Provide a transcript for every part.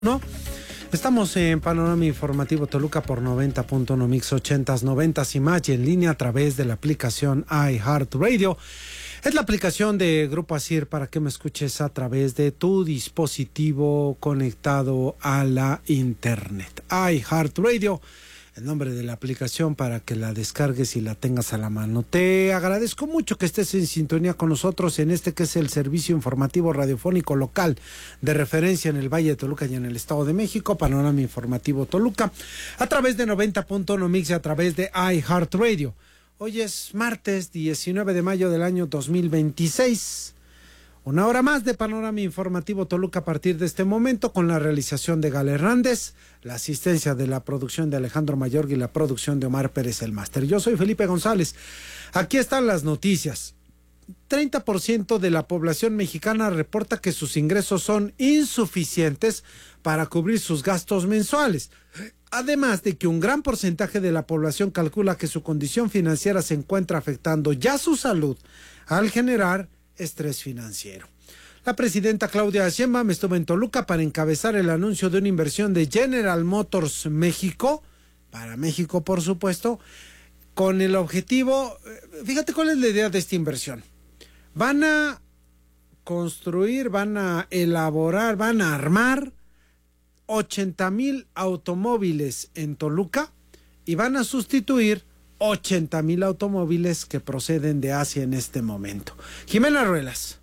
¿No? Estamos en Panorama Informativo Toluca por 90.1 Mix 80s, 90s y más, y en línea a través de la aplicación iHeartRadio. Es la aplicación de Grupo ASIR para que me escuches a través de tu dispositivo conectado a la internet. iHeartRadio, el nombre de la aplicación para que la descargues y la tengas a la mano. Te agradezco mucho que estés en sintonía con nosotros en este que es el servicio informativo radiofónico local de referencia en el Valle de Toluca y en el Estado de México, Panorama Informativo Toluca, a través de 90.1 Mix y a través de iHeartRadio. Hoy es martes 19 de mayo del año 2026. Una hora más de Panorama Informativo Toluca a partir de este momento, con la realización de Gala Hernández, la asistencia de la producción de Alejandro Mayorga y la producción de Omar Pérez el máster. Yo soy Felipe González. Aquí están las noticias. 30% de la población mexicana reporta que sus ingresos son insuficientes para cubrir sus gastos mensuales. Además de que un gran porcentaje de la población calcula que su condición financiera se encuentra afectando ya su salud al generar estrés financiero. La presidenta Claudia Sheinbaum estuvo en Toluca para encabezar el anuncio de una inversión de General Motors México, para México por supuesto, con el objetivo, fíjate cuál es la idea de esta inversión. Van a construir, van a elaborar, van a armar 80,000 automóviles en Toluca y van a sustituir 80,000 automóviles que proceden de Asia en este momento. Jimena Ruelas.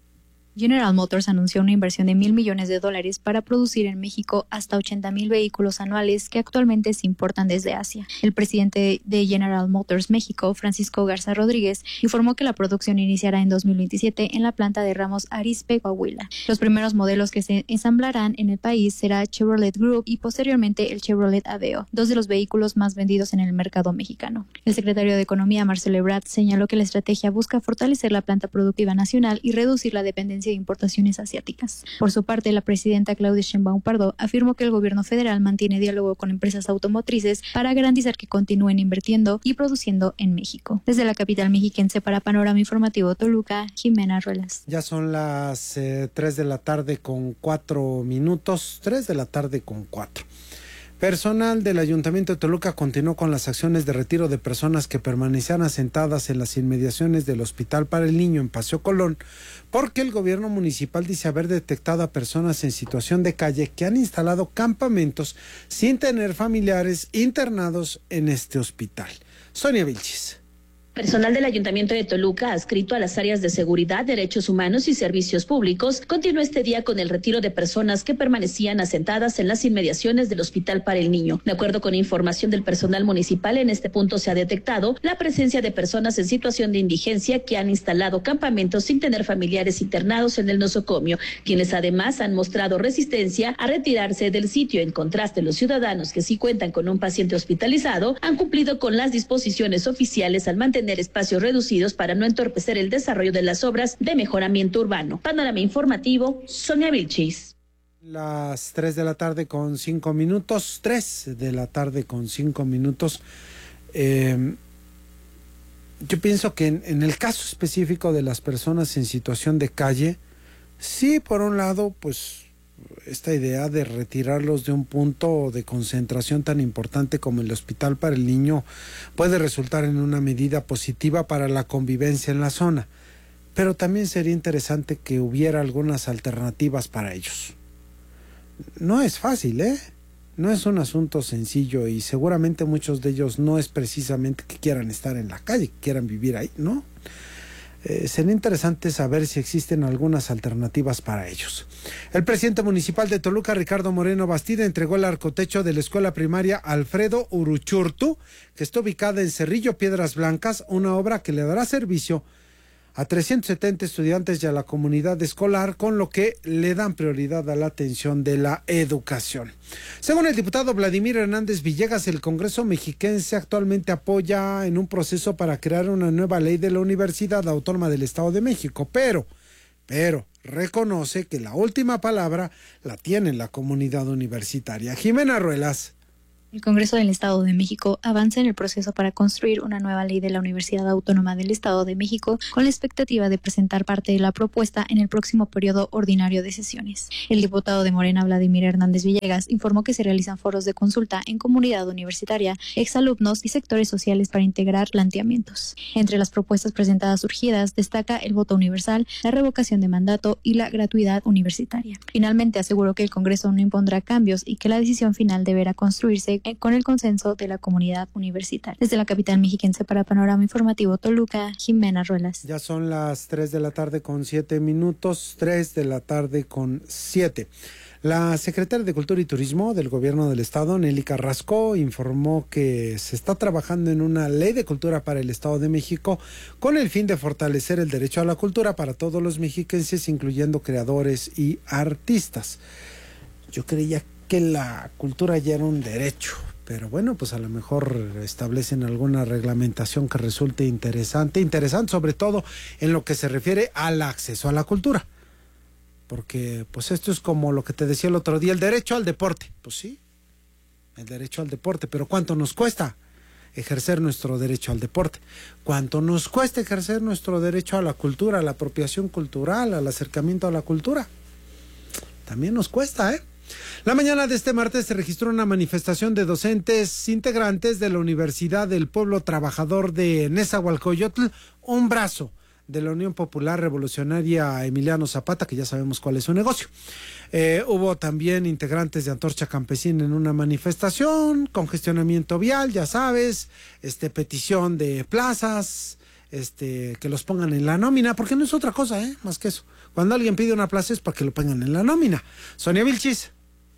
General Motors anunció una inversión de $1,000 millones para producir en México hasta 80,000 vehículos anuales que actualmente se importan desde Asia. El presidente de General Motors México, Francisco Garza Rodríguez, informó que la producción iniciará en 2027 en la planta de Ramos Arizpe, Coahuila. Los primeros modelos que se ensamblarán en el país será Chevrolet Group y posteriormente el Chevrolet Aveo, dos de los vehículos más vendidos en el mercado mexicano. El secretario de Economía, Marcelo Ebrard, señaló que la estrategia busca fortalecer la planta productiva nacional y reducir la dependencia de importaciones asiáticas. Por su parte, la presidenta Claudia Sheinbaum Pardo afirmó que el gobierno federal mantiene diálogo con empresas automotrices para garantizar que continúen invirtiendo y produciendo en México. Desde la capital mexiquense para Panorama Informativo Toluca, Jimena Ruelas. Ya son las 3 de la tarde con 4 minutos, 3 de la tarde con 4. Personal del Ayuntamiento de Toluca continuó con las acciones de retiro de personas que permanecían asentadas en las inmediaciones del Hospital para el Niño en Paseo Colón, porque el gobierno municipal dice haber detectado a personas en situación de calle que han instalado campamentos sin tener familiares internados en este hospital. Sonia Vilchis. Personal del Ayuntamiento de Toluca, adscrito a las áreas de seguridad, derechos humanos y servicios públicos, continuó este día con el retiro de personas que permanecían asentadas en las inmediaciones del Hospital para el Niño. De acuerdo con información del personal municipal, en este punto se ha detectado la presencia de personas en situación de indigencia que han instalado campamentos sin tener familiares internados en el nosocomio, quienes además han mostrado resistencia a retirarse del sitio. En contraste, los ciudadanos que sí cuentan con un paciente hospitalizado han cumplido con las disposiciones oficiales al mantener espacios reducidos para no entorpecer el desarrollo de las obras de mejoramiento urbano. Panorama Informativo, Sonia Vilchis. Las 3 de la tarde con 5 minutos, 3 de la tarde con 5 minutos. Yo pienso que en el caso específico de las personas en situación de calle, sí, por un lado, pues esta idea de retirarlos de un punto de concentración tan importante como el Hospital para el Niño puede resultar en una medida positiva para la convivencia en la zona, pero también sería interesante que hubiera algunas alternativas para ellos. No es fácil, no es un asunto sencillo y seguramente muchos de ellos no es precisamente que quieran estar en la calle, que quieran vivir ahí, ¿no? Sería interesante saber si existen algunas alternativas para ellos. El presidente municipal de Toluca, Ricardo Moreno Bastida, entregó el arcotecho de la escuela primaria Alfredo Uruchurtu, que está ubicada en Cerrillo Piedras Blancas, una obra que le dará servicio a 370 estudiantes y a la comunidad escolar, con lo que le dan prioridad a la atención de la educación. Según el diputado Vladimir Hernández Villegas, el Congreso mexiquense actualmente apoya en un proceso para crear una nueva ley de la Universidad Autónoma del Estado de México, pero reconoce que la última palabra la tiene la comunidad universitaria. Jimena Ruelas. El Congreso del Estado de México avanza en el proceso para construir una nueva ley de la Universidad Autónoma del Estado de México con la expectativa de presentar parte de la propuesta en el próximo periodo ordinario de sesiones. El diputado de Morena, Vladimir Hernández Villegas, informó que se realizan foros de consulta en comunidad universitaria, exalumnos y sectores sociales para integrar planteamientos. Entre las propuestas presentadas surgidas destaca el voto universal, la revocación de mandato y la gratuidad universitaria. Finalmente aseguró que el Congreso no impondrá cambios y que la decisión final deberá construirse con el consenso de la comunidad universitaria. Desde la capital mexiquense para Panorama Informativo Toluca, Jimena Ruelas. Ya son las 3 de la tarde con 7 minutos, 3 de la tarde con 7. La secretaria de Cultura y Turismo del Gobierno del Estado, Nelly Carrasco, informó que se está trabajando en una ley de cultura para el Estado de México con el fin de fortalecer el derecho a la cultura para todos los mexiquenses, incluyendo creadores y artistas. Yo creía que la cultura ya era un derecho, pero bueno, pues a lo mejor establecen alguna reglamentación que resulte interesante sobre todo en lo que se refiere al acceso a la cultura, porque pues esto es como lo que te decía el otro día, el derecho al deporte. Pues sí, el derecho al deporte, pero ¿cuánto nos cuesta ejercer nuestro derecho al deporte? ¿Cuánto nos cuesta ejercer nuestro derecho a la cultura, a la apropiación cultural, al acercamiento a la cultura? También nos cuesta, ¿eh? La mañana de este martes se registró una manifestación de docentes integrantes de la Universidad del Pueblo Trabajador de Nezahualcóyotl, un brazo de la Unión Popular Revolucionaria Emiliano Zapata, que ya sabemos cuál es su negocio. Hubo también integrantes de Antorcha Campesina en una manifestación, congestionamiento vial, ya sabes, petición de plazas, que los pongan en la nómina, porque no es otra cosa, más que eso. Cuando alguien pide una plaza es para que lo pongan en la nómina. Sonia Vilchis.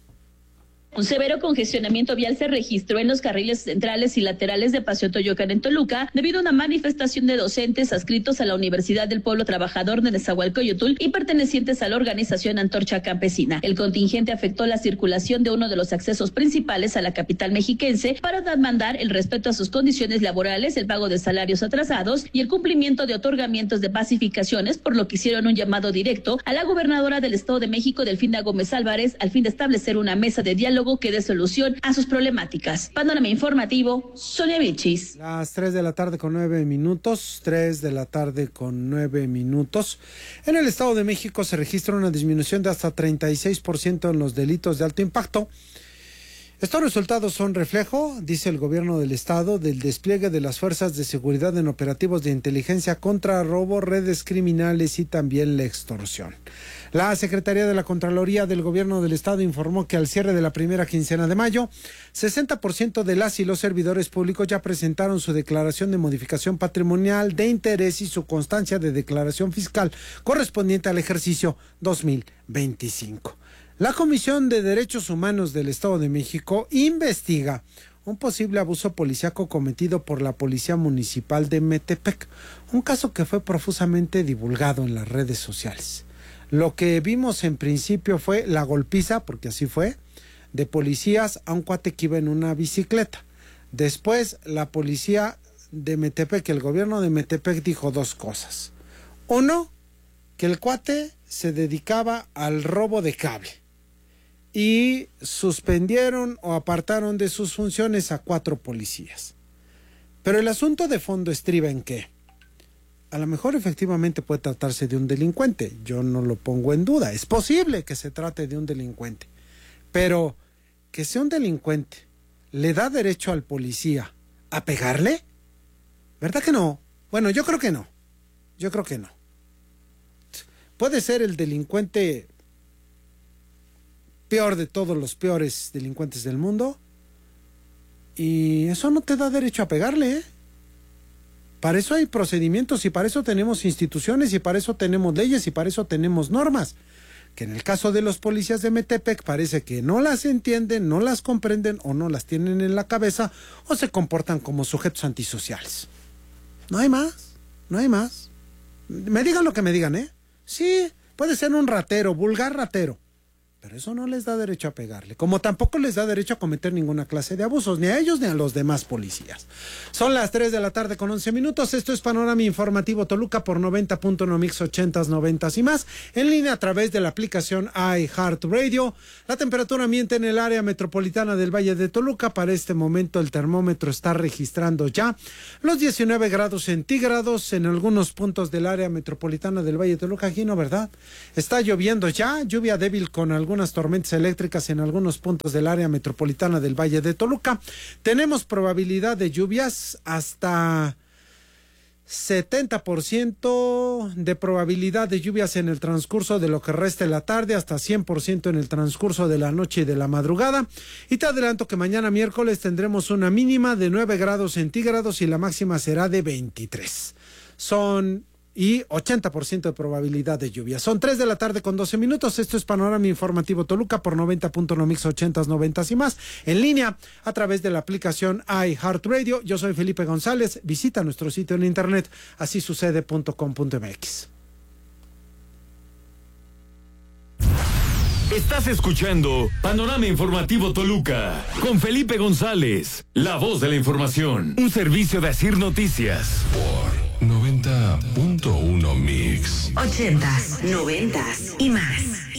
Un severo congestionamiento vial se registró en los carriles centrales y laterales de Paseo Toyocan en Toluca debido a una manifestación de docentes adscritos a la Universidad del Pueblo Trabajador de Nezahualcóyotl y pertenecientes a la organización Antorcha Campesina. El contingente afectó la circulación de uno de los accesos principales a la capital mexiquense para demandar el respeto a sus condiciones laborales, el pago de salarios atrasados y el cumplimiento de otorgamientos de pacificaciones, por lo que hicieron un llamado directo a la gobernadora del Estado de México, Delfina Gómez Álvarez, al fin de establecer una mesa de diálogo que dé solución a sus problemáticas. Panorama Informativo, Sonia Vilchis. Las 3 de la tarde con 9 minutos, 3 de la tarde con 9 minutos. En el Estado de México se registra una disminución de hasta 36% en los delitos de alto impacto. Estos resultados son reflejo, dice el gobierno del estado, del despliegue de las fuerzas de seguridad en operativos de inteligencia contra robo, redes criminales y también la extorsión. La Secretaría de la Contraloría del Gobierno del Estado informó que al cierre de la primera quincena de mayo, 60% de las y los servidores públicos ya presentaron su declaración de modificación patrimonial de interés y su constancia de declaración fiscal correspondiente al ejercicio 2025. La Comisión de Derechos Humanos del Estado de México investiga un posible abuso policíaco cometido por la Policía Municipal de Metepec, un caso que fue profusamente divulgado en las redes sociales. Lo que vimos en principio fue la golpiza, porque así fue, de policías a un cuate que iba en una bicicleta. Después la policía de Metepec, el gobierno de Metepec dijo dos cosas. Uno, que el cuate se dedicaba al robo de cable. Y suspendieron o apartaron de sus funciones a 4 policías. Pero el asunto de fondo estriba en que a lo mejor efectivamente puede tratarse de un delincuente. Yo no lo pongo en duda. Es posible que se trate de un delincuente. Pero que sea un delincuente, ¿le da derecho al policía a pegarle? ¿Verdad que no? Bueno, yo creo que no. Yo creo que no. Puede ser el delincuente peor de todos los peores delincuentes del mundo, y eso no te da derecho a pegarle, ¿eh? Para eso hay procedimientos y para eso tenemos instituciones y para eso tenemos leyes y para eso tenemos normas, que en el caso de los policías de Metepec parece que no las entienden, no las comprenden o no las tienen en la cabeza o se comportan como sujetos antisociales. No hay más, no hay más. Me digan lo que me digan, ¿eh? Sí, puede ser un ratero, vulgar ratero, Pero eso no les da derecho a pegarle, como tampoco les da derecho a cometer ninguna clase de abusos, ni a ellos ni a los demás policías. Son las 3 de la tarde con 11 minutos. Esto es Panorama Informativo Toluca por 90.1 Mix 80s, 90s y más, en línea a través de la aplicación iHeartRadio. La temperatura ambiente en el área metropolitana del Valle de Toluca. Para este momento el termómetro está registrando ya los 19 grados centígrados en algunos puntos del área metropolitana del Valle de Toluca. Aquí no, ¿verdad? Está lloviendo ya, lluvia débil con algunas tormentas eléctricas en algunos puntos del área metropolitana del Valle de Toluca. Tenemos probabilidad de lluvias hasta 70% de probabilidad de lluvias en el transcurso de lo que resta de la tarde, hasta 100% en el transcurso de la noche y de la madrugada. Y te adelanto que mañana miércoles tendremos una mínima de 9 grados centígrados y la máxima será de 23. Y 80% de probabilidad de lluvia. Son 3 de la tarde con 12 minutos. Esto es Panorama Informativo Toluca por 90.1 Mix 80s, 90s y más. En línea a través de la aplicación iHeartRadio. Yo soy Felipe González. Visita nuestro sitio en internet asisucede.com.mx. Estás escuchando Panorama Informativo Toluca con Felipe González, la voz de la información. Un servicio de Asir Noticias. Por 90.1 Mix 80s, 90s y más.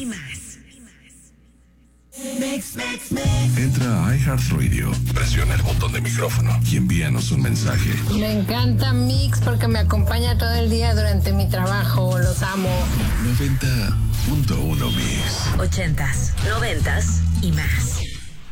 Entra a iHeartRadio, presiona el botón de micrófono y envíanos un mensaje. Me encanta Mix porque me acompaña todo el día durante mi trabajo. Los amo. 90.1 Mix 80s, 90s y más.